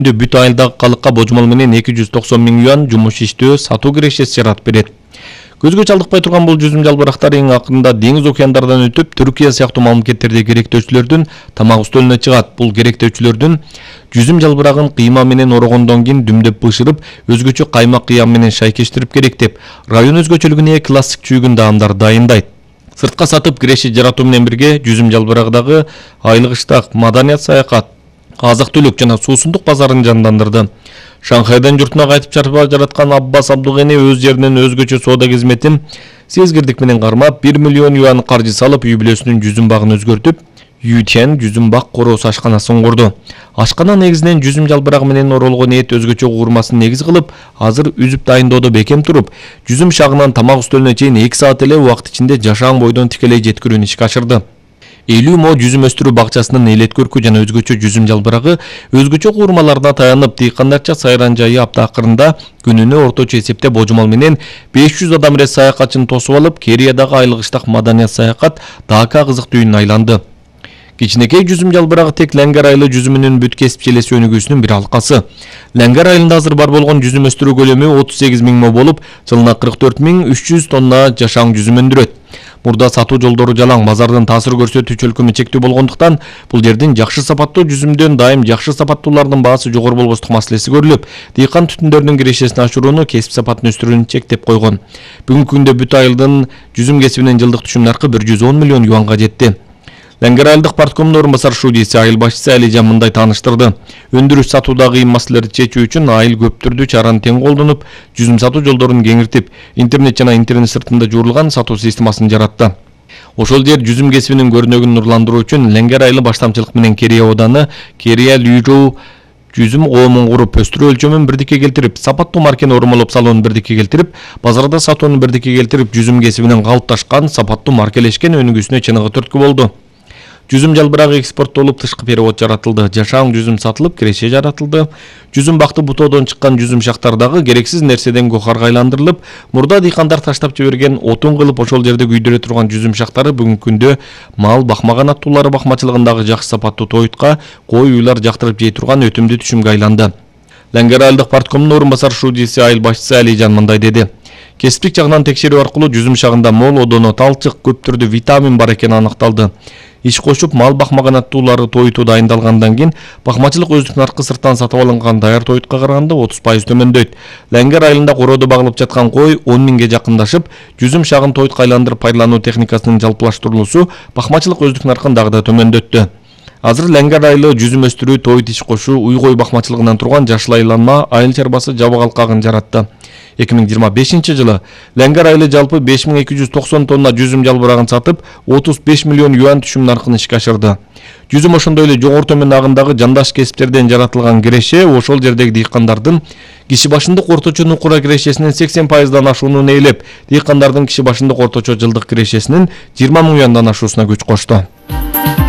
Бүт айылдагы калыкка божмол менен 290 миң юан жумуш иштөө сатуу кирешеси жаратып берет. Көзгө чалдыкпай турган бул жүзүм жалбырактар эң акырында деңиз океандардан өтүп, Түркия сыяктуу мамлекеттерде керектөөчүлөрдүн тамак үстөлүнө чыгат. Бул керектөөчүлөрдүн жүзүм жалбырагын кыйма менен орогондон кийин дүмдөп бышырып, өзгөчө каймак кыям менен шайкештирип керектеп, район өзгөчөлүгүнө классик чүйгүн даамдар дайындайт. Сыртка сатып киреше жаратуу менен бирге жүзүм жалбырагындагы айлык иштак, маданият саякат, азык-түлүк жана суусундук базарын жандандырды. Шанхайдан журтуна кайтып чарба жараткан Аббас Абдугени өз жеринен өзгөчө соода кызметин сезгирдик менен кармап 1 миллион юан каржы салып, үй бүлөсүнүн жүзүм багын өзгөртүп, Ютен жүзүм бак короосу ашканасын курду. Ашкана негизинен жүзүм жалбырагы менен оролгон эт өзгөчө куурмасын негиз кылып, азыр үзүп дайындоодо бекем туруп, жүзүм шагынан тамак үстөлүнө чейин 2 саат эле убакыт ичинде жашаан бойдон тикелей жеткирүүнү ишке ашырды. 50 мо жүзүм өстүрүү бакчасынын элет көркү жана өзгөчө жүзүм жалбырагы өзгөчө куурмаларына таянып, дыйкандарча сайран жайы апта акырында күнүнө орточо эсепте божмол менен 500 адам рет саякатчыны тосуп алып, Кериядагы айлык иштак маданият саякат Дака кызык түйүнүнө айланды. Кичинекей жүзүм жалбырагы тек Ләңгер айылы жүзүмүнүн бүт кесип челеси өнүгүүсүнүн бир алкасы. Ләңгер айылында азыр бар болгон жүзүм өстүрүү көлөмү 38 миң мо болуп, жылына 44.300 тонна жашаан жүзүм өндүрөт. Мурда сатуу жолдору жалаң, базардын таасир көрсөтүү чөлкөмү чектүү болгондуктан, бул жердин жакшы сапаттуу жүзүмдөн дайым жакшы сапаттуулардын баасы жогору болбостук маселеси көрүлүп, дыйкан түтүндөрүнүн кирешесин ашырууну, кесип сапатын өстүрүүнү чектеп койгон. Бүгүнкү күндө бүт айылдын жүзүм кесибинин жылдык түшүм наркы 110 миллион юанга жетти. Ләңгер айылдык парткомдун орун басар шудийси, айыл башчысы Алижан мындай тааныштырды. Өндүрүш сатуудагы кыйын маселелерди чечүү үчүн айыл көп түрдүү чараны тең колдонуп, жүзүм сатуу жолдорун кеңиртип, интернет жана интернет сыртында жуурулган сатуу системасын жаратты. Ошол жер жүзүм кесибинин көрүнөгүн нурландыруу үчүн Ләңгер айылы баштамчылык менен Керия ооданы Керия Лүйрүү жүзүм коомун куруп, өстүрүү өлчөмүн бирдикке келтирип, сапаттуу маркени ормолоп салууну бирдикке келтирип, базарда сатууну бирдикке келтирип, жүзүм кесибинин калыпташкан, сапаттуу маркелешкен өнүгүүсүнө чыныгы түрткү болду. Жүзүм жалбырагы экспорттолуп, тышкы перевод жаратылды, жашаан жүзүм сатылып, киреше жаратылды. Жүзүм бакты бутоодон чыккан жүзүм шактардагы керексиз нерседен гохарга айландырылып, мурда дыйкандар таштап жиберген отун кылып ошол жерде күйдүрө турган жүзүм шактары бүгүнкү күндө мал бакмаган аттуулары бакмачылыгындагы жакшы сапаттуу тоютка, кой уйлар жактырып жей турган өтүмдүү түшүмгө айланды. Ләңгер айылдык парткомдун орун басар шудийси, айыл башчысы Алижан мындай деди. Кесиптик жагынан текшерүү аркылуу жүзүм шагында мол одоно, талчык, көп түрдүү витамин бар экени аныкталды. Иш кошуп, мал бакмаган аттуулары тоюту дайындалгандан кийин бакмачылык өздүк наркы сырттан сатып алынган даяр тоютка караганда 30% төмөндөйт. Ләңгер айылында кородо багылып жаткан кой 10 миңге жакындашып, жүзүм шагын тоютка айландырып пайдалануу техникасынын жалпылаштырылуусу бакмачылык өздүк наркын дагы да төмөндөттү. Азыр Ләңгер айылы жүзүм өстүрүү, тоют иш кошуу, уй-кой бакмачылыгынан турган жашыл айланма айыл чарбасы жабык алкагын жаратты. 2025 жылы Ләңгер айылы жалпы 5290 тонна жүзүм жалбырагын сатып, 35 миллион юан түшүм наркын ишке ашырды. Жүзүм ошондой эле жогору төмөн агындагы жандаш кесиптерден жаратылган киреше ошол жердеги дыйкандардын киши башындык орточо нукура кирешесинин 80%дан ашуунун ээлеп, дыйкандардын киши башындык орточо жылдык кирешесинин 20 миң юандан ашуусуна күч кошту.